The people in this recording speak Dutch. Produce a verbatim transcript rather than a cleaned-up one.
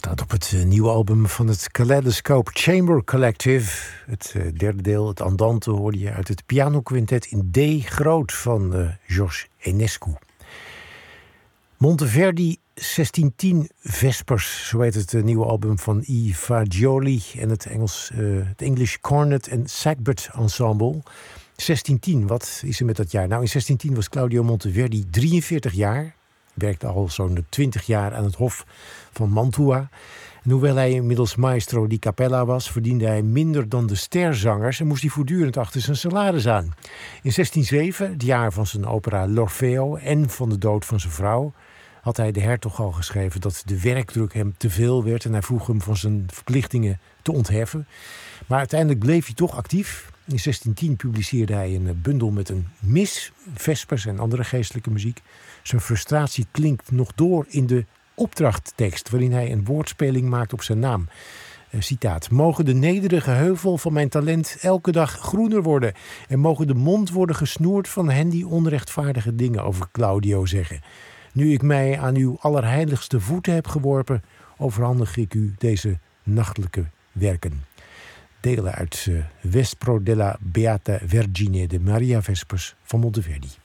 Staat op het uh, nieuwe album van het Kaleidoscope Chamber Collective. Het uh, derde deel, het Andante, hoorde je uit het pianoquintet in D groot van uh, George Enescu. Monteverdi zestientien Vespers, zo heet het uh, nieuwe album van I. Fagioli en het Engels, uh, het English Cornet en Sagbert Ensemble. zestientien, wat is er met dat jaar? Nou, in zestientien was Claudio Monteverdi drieënveertig jaar. Werkte al zo'n twintig jaar aan het hof van Mantua. En hoewel hij inmiddels maestro di cappella was, verdiende hij minder dan de sterzangers en moest hij voortdurend achter zijn salaris aan. In zestienzeven, het jaar van zijn opera L'Orfeo en van de dood van zijn vrouw, had hij de hertog al geschreven dat de werkdruk hem te veel werd en hij vroeg hem van zijn verplichtingen te ontheffen. Maar uiteindelijk bleef hij toch actief. In zestientien publiceerde hij een bundel met een mis, vespers en andere geestelijke muziek. Zijn frustratie klinkt nog door in de opdrachttekst, waarin hij een woordspeling maakt op zijn naam. Uh, citaat: mogen de nederige heuvel van mijn talent elke dag groener worden en mogen de mond worden gesnoerd van hen die onrechtvaardige dingen over Claudio zeggen. Nu ik mij aan uw allerheiligste voeten heb geworpen, overhandig ik u deze nachtelijke werken. Delen uit uh, Vespro della Beata Vergine de Maria Vespers van Monteverdi.